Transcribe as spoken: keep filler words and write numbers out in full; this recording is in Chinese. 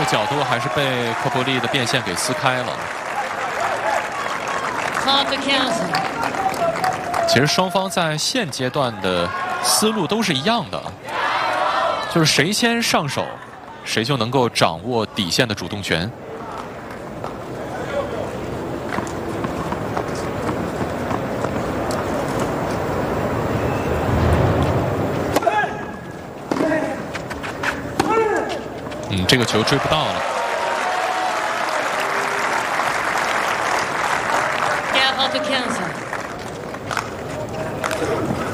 角度还是被科波利的变线给撕开了。其实双方在现阶段的思路都是一样的，就是谁先上手，谁就能够掌握底线的主动权。嗯，这个球追不到了。